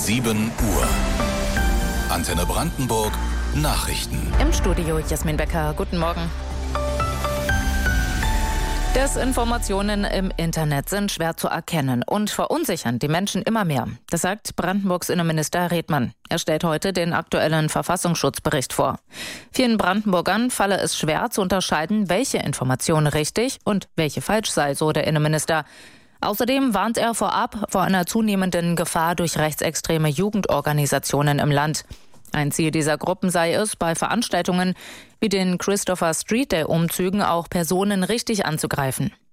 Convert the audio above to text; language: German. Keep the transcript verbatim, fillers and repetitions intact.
sieben Uhr. Antenne Brandenburg Nachrichten. Im Studio Jasmin Becker. Guten Morgen. Desinformationen im Internet sind schwer zu erkennen und verunsichern die Menschen immer mehr. Das sagt Brandenburgs Innenminister Redmann. Er stellt heute den aktuellen Verfassungsschutzbericht vor. Vielen Brandenburgern falle es schwer zu unterscheiden, welche Information richtig und welche falsch sei, so der Innenminister. Außerdem warnt er vorab vor einer zunehmenden Gefahr durch rechtsextreme Jugendorganisationen im Land. Ein Ziel dieser Gruppen sei es, bei Veranstaltungen wie den Christopher Street Day Umzügen auch Personen richtig anzugreifen.